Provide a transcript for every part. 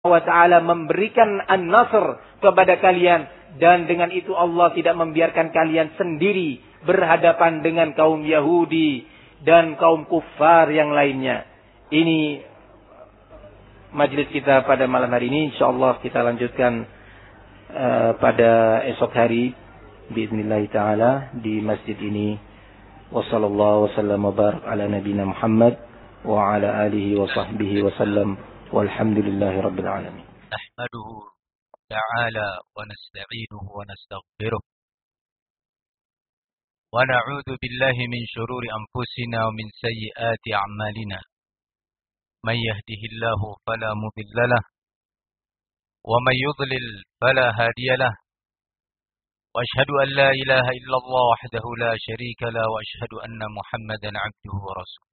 wa ta'ala memberikan an-nasr kepada kalian, dan dengan itu Allah tidak membiarkan kalian sendiri berhadapan dengan kaum Yahudi dan kaum kufar yang lainnya. Ini majelis kita pada malam hari ini. Insyaallah kita lanjutkan pada esok hari biiznillah taala di masjid ini. Wassallallahu wasallam wa barak ala nabiyina Muhammad wa ala alihi wa sahbihi wasallam. Walhamdulillahi rabbil alamin. Nahmaduhu ta'ala wa nasta'inuhu wa nastaghfiruh wa na'udzu billahi min shururi anfusina wa min sayyiati a'malina. Man yahdihillahu fala mudilla lahu wa man yudlil fala hadiya lahu. Wa ashhadu an la ilaha illallah wahdahu la syarika lahu wa ashhadu anna Muhammadan 'abduhu wa rasuluh.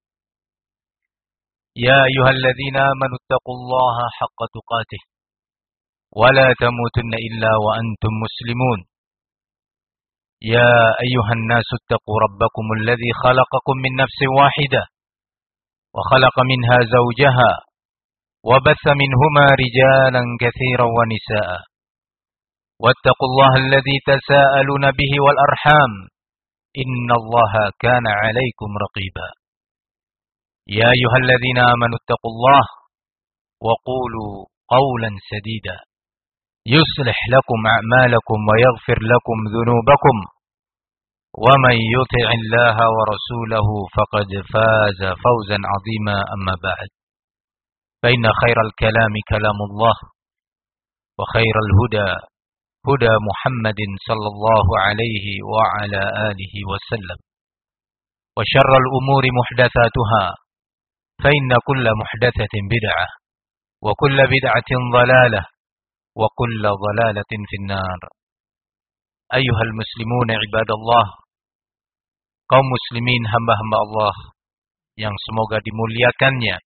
يا أيها الذين آمنوا اتقوا الله حق تقاته ولا تموتن إلا وأنتم مسلمون. يا أيها الناس اتقوا ربكم الذي خلقكم من نفس واحدة وخلق منها زوجها وبث منهما رجالا كثيرا ونساء واتقوا الله الذي تساءلون به والأرحام إن الله كان عليكم رقيبا. يا أيها الذين آمنوا اتقوا الله وقولوا قولا سديدا يصلح لكم أعمالكم ويغفر لكم ذنوبكم ومن يطع الله ورسوله فقد فاز فوزا عظيما. أما بعد فإن خير الكلام كلام الله وخير الهدى هدى محمد صلى الله عليه وعلى آله وسلم وشر الأمور محدثاتها فإن كل محدثة بدعة وكل بدعة ضلالة وكل ضلالة في النار. أيها المسلمون عباد الله, kaum muslimin hamba-hamba Allah yang semoga dimuliakannya.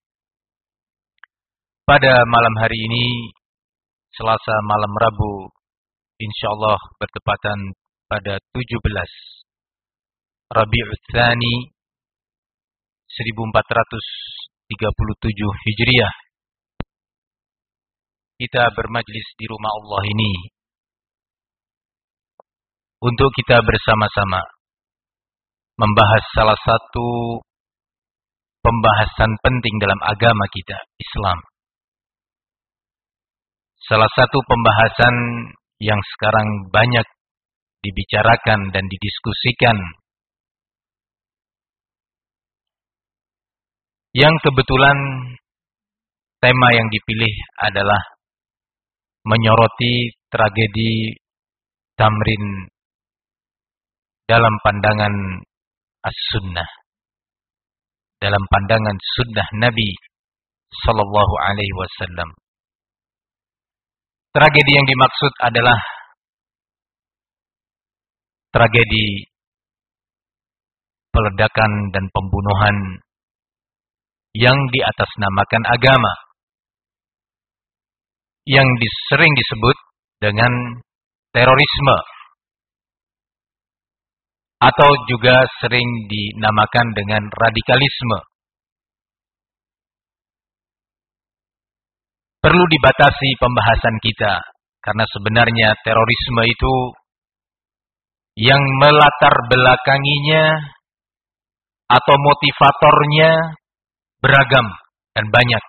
Pada malam hari ini, Selasa malam Rabu, insyaallah bertepatan pada 17 Rabiul Tsani 1437 Hijriah. Kita bermajlis di rumah Allah ini untuk kita bersama-sama membahas salah satu pembahasan penting dalam agama kita, Islam. Salah satu pembahasan yang sekarang banyak dibicarakan dan didiskusikan, yang kebetulan tema yang dipilih adalah menyoroti tragedi Tamrin dalam pandangan as-sunnah, dalam pandangan sunnah Nabi sallallahu alaihi wasallam. Tragedi yang dimaksud adalah tragedi peledakan dan pembunuhan yang diatasnamakan agama, yang sering disebut dengan terorisme, atau juga sering dinamakan dengan radikalisme. Perlu dibatasi pembahasan kita, karena sebenarnya terorisme itu yang melatar belakanginya atau motivatornya beragam dan banyak.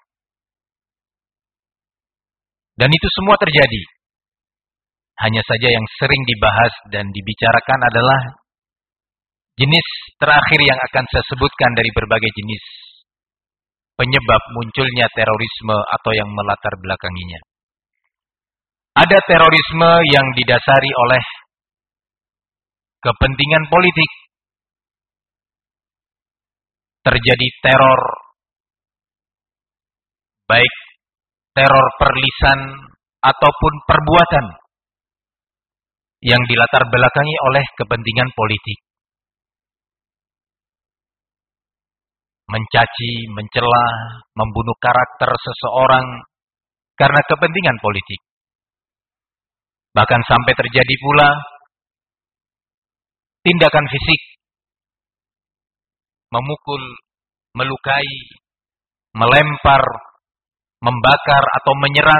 Dan itu semua terjadi. Hanya saja yang sering dibahas dan dibicarakan adalah jenis terakhir yang akan saya sebutkan dari berbagai jenis penyebab munculnya terorisme atau yang melatar belakanginya. Ada terorisme yang didasari oleh kepentingan politik. Terjadi teror, baik teror perlisan ataupun perbuatan yang dilatar belakangi oleh kepentingan politik. Mencaci, mencela, membunuh karakter seseorang karena kepentingan politik. Bahkan sampai terjadi pula tindakan fisik, memukul, melukai, melempar, membakar atau menyerang